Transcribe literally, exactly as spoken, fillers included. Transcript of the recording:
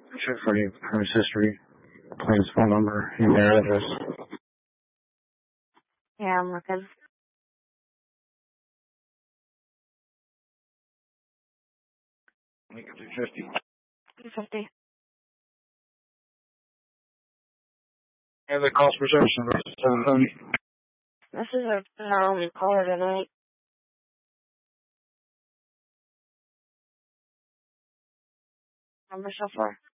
Check for any crimes history, claims phone number, and their address. Yeah, I'm looking. Lincoln two fifty. two fifty. And the cost per service number seven seventy. This is a, our only caller tonight. Number so far.